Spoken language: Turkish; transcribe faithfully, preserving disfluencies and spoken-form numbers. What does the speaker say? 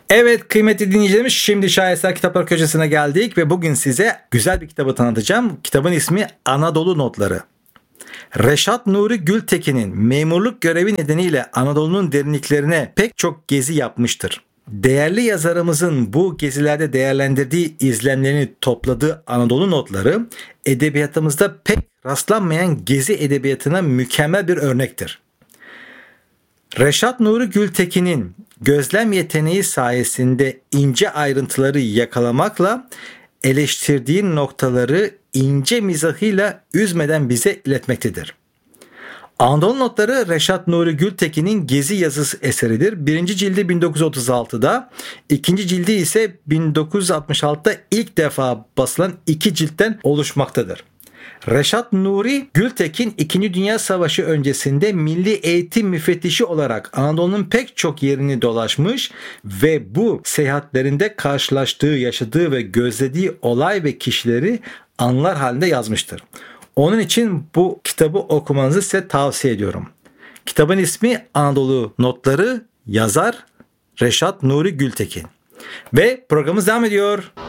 Evet kıymetli dinleyicilerimiz, şimdi Şaheser Kitaplar Köşesi'ne geldik ve bugün size güzel bir kitabı tanıtacağım. Kitabın ismi Anadolu Notları. Reşat Nuri Gültekin'in memurluk görevi nedeniyle Anadolu'nun derinliklerine pek çok gezi yapmıştır. Değerli yazarımızın bu gezilerde değerlendirdiği izlenimlerini topladığı Anadolu Notları, edebiyatımızda pek rastlanmayan gezi edebiyatına mükemmel bir örnektir. Reşat Nuri Gültekin'in gözlem yeteneği sayesinde ince ayrıntıları yakalamakla eleştirdiği noktaları ince mizahıyla üzmeden bize iletmektedir. Anadolu Notları Reşat Nuri Gültekin'in gezi yazısı eseridir. Birinci cildi bin dokuz yüz otuz altıda, ikinci cildi ise bin dokuz yüz altmış altıda ilk defa basılan iki ciltten oluşmaktadır. Reşat Nuri Gültekin İkinci Dünya Savaşı öncesinde milli eğitim müfettişi olarak Anadolu'nun pek çok yerini dolaşmış ve bu seyahatlerinde karşılaştığı, yaşadığı ve gözlediği olay ve kişileri anılar halinde yazmıştır. Onun için bu kitabı okumanızı size tavsiye ediyorum. Kitabın ismi Anadolu Notları, yazar Reşat Nuri Gültekin. Ve programımız devam ediyor.